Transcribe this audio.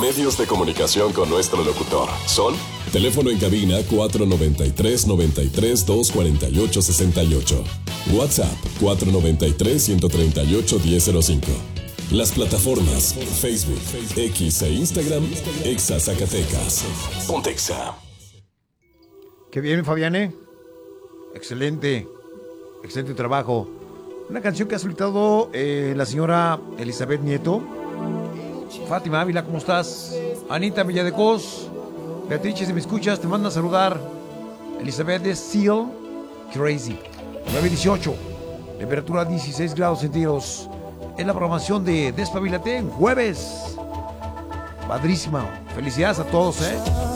Medios de comunicación con nuestro locutor son: teléfono en cabina 493-93-248-68. WhatsApp 493-138-1005. Las plataformas Facebook, X e Instagram, Exa Zacatecas. Pontexa. Qué bien, Fabián, Excelente trabajo. Una canción que ha solicitado la señora Elizabeth Nieto. Fátima Ávila, ¿cómo estás? Anita Villadecos. Beatriz, si me escuchas, te mando a saludar. Elizabeth de Seal Crazy. 9:18. Temperatura 16 grados centígrados. Es la programación de Despabilate en jueves. Padrísima. Felicidades a todos,